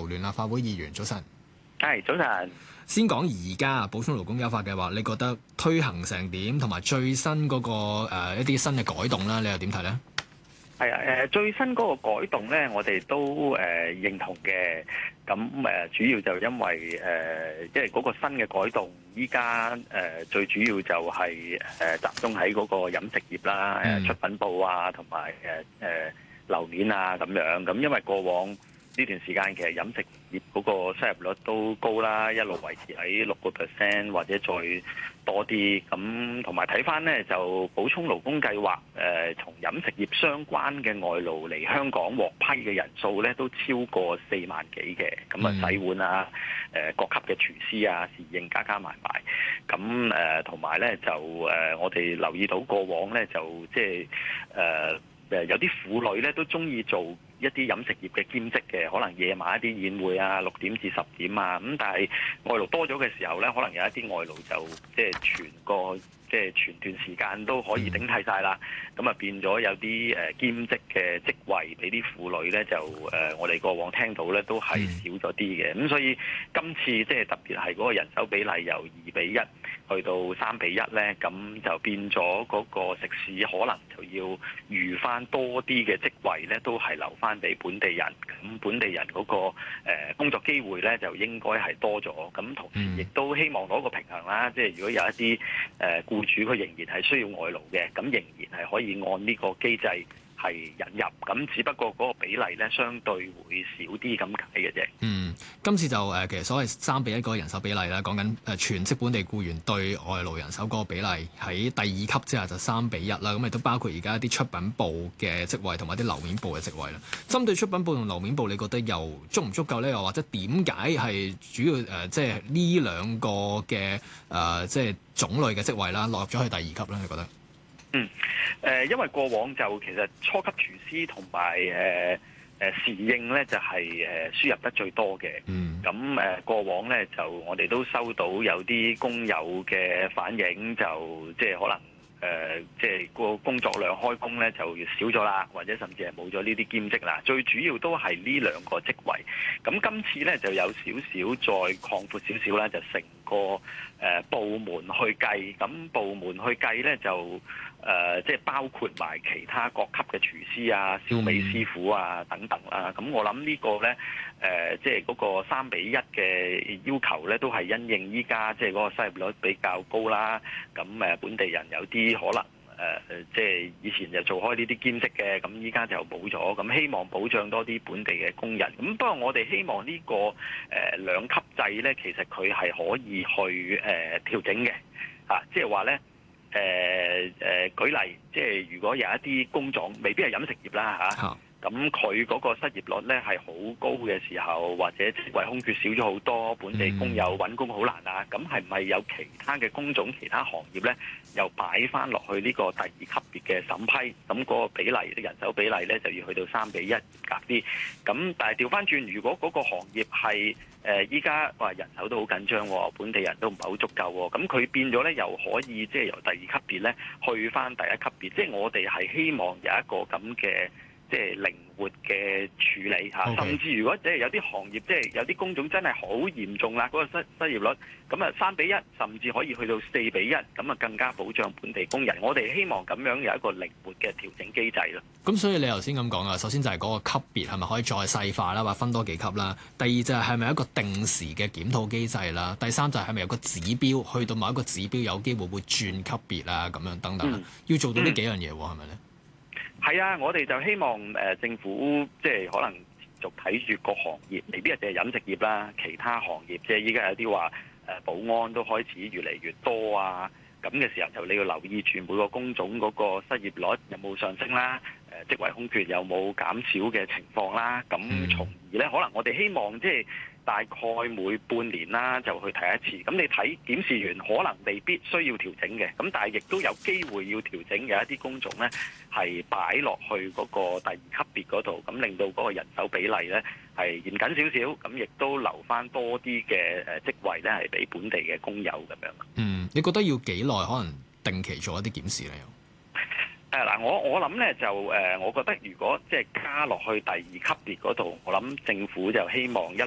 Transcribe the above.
聯立法會議員，早晨。 係，早晨。 先講而家補充勞工優化計劃，你覺得推行成點，同埋最新嗰個一啲新嘅改動啦，你又點睇咧？ 係啊，最新嗰個改動咧，我哋都認同嘅。咁主要就因為因為嗰個新嘅改動，依家最主要就係集中喺嗰個飲食業啦，出品部啊，同埋樓面啊咁樣。咁因為過往呢段時間其實飲食業嗰個失業率都高啦，一路維持喺6%或者再多啲。咁同埋睇翻呢，就補充勞工計劃，同飲食業相關嘅外勞嚟香港獲批嘅人數呢，都超過4萬幾嘅。咁啊，洗碗啊，各級嘅廚師啊，侍應加埋埋。咁同埋呢，就我哋留意到過往呢，就即係有啲婦女咧都中意做一啲飲食業嘅兼職嘅，可能夜晚一啲宴會啊，6點至10點啊，咁但係外勞多咗嘅時候咧，可能有一啲外勞就即係全段時間都可以頂替晒啦，咁啊變咗有啲兼職嘅職位俾啲婦女咧，就我哋過往聽到咧都係少咗啲嘅，咁所以今次即係特別係嗰個人手比例由2:1去到3:1咧，咁就變咗嗰個食肆可能就要預翻多啲嘅職位咧，都係留翻俾本地人。咁本地人嗰個工作機會咧，就應該係多咗。咁同時亦都希望攞個平衡啦。即係如果有一啲僱主佢仍然係需要外勞嘅，咁仍然係可以按呢個機制係引入。咁只不過嗰個比例咧，相對會少啲咁解嘅啫。 今次就其實所謂3:1嗰個人手比例啦，講緊全職本地僱員對外勞人手嗰個比例喺第2級之下就3:1啦。咁亦都包括而家一啲出品部嘅職位同埋啲樓面部嘅職位啦。針對出品部同樓面部，你覺得又足唔足夠咧？又或者點解係主要即係呢兩個嘅即係種類嘅職位啦，落入咗去第2級咧？你覺得？ 因為過往就其實初級廚師同埋侍應咧就係輸入得最多嘅。咁過往咧就我哋都收到有啲工友嘅反映，就即係可能即係個工作量開工咧就少咗啦，或者甚至係冇咗呢啲兼職啦。最主要都係呢兩個職位。咁今次咧就有少少再擴闊少少啦，就成個部門去計。咁部門去計咧就即係包括埋其他各級嘅廚師啊、燒味師傅啊等等啦。咁我諗呢個咧即係嗰個3:1嘅要求咧，都係因應依家即係嗰個失業率比較高啦。咁本地人有啲可能即係以前就做開呢啲兼職嘅，咁依家就冇咗。咁希望保障多啲本地嘅工人。咁不過我哋希望呢個兩級制咧，其實佢係可以去調整嘅嚇，即係話咧。舉例，即係如果有一啲工種未必係飲食業啦嚇，咁佢嗰個失業率咧係好高嘅時候，或者職位空缺少咗好多，本地工友揾工好難啊，咁係唔係有其他嘅工種、其他行業咧，又擺翻落去呢個第2級別嘅審批？咁嗰個比例人手比例咧就要去到3:1格啲。咁但係調翻轉，如果嗰個行業係依家話人手都好緊張喎，本地人都唔係好足夠喎，咁佢變咗咧又可以即係由第2級別咧去翻第1級別，即係我哋係希望有一個咁嘅即係靈活嘅處理嚇。甚至如果即係有啲行業即係有啲工種真係好嚴重啦，嗰個失業率咁啊3:1，甚至可以去到4:1，咁啊更加保障本地工人。我哋希望咁樣有一個靈活嘅調整機制咯。 咁所以你頭先咁講啊，首先就係嗰個級別係咪可以再細化啦，或分多幾級啦？第二就係咪有一個定時嘅檢討機制啦？第三就係咪有個指標，去到某一個指標有機會會轉級別啊咁樣等等，要做到呢幾樣嘢喎，係咪咧？係啊，我哋就希望政府即係可能持續睇住各行業，未必係淨係飲食業啦，其他行業即係依家有啲話保安都開始越嚟越多啊，咁嘅時候就你要留意住每個工種嗰個失業率有冇上升啦，職位空缺有冇減少嘅情況啦，咁從而咧可能我哋希望即係大概每半年啦就去睇一次，咁你睇檢視完可能未必需要調整嘅，咁但係亦都有機會要調整，有一啲工種咧係擺落去嗰個第2級別嗰度，咁令到嗰個人手比例咧係嚴謹少少，咁亦都留翻多啲嘅職位咧係俾本地嘅工友咁樣。 你覺得要幾耐可能定期做一啲檢視咧？ 嗱，我諗咧就我覺得如果即係加落去第2級別嗰度，我諗政府就希望一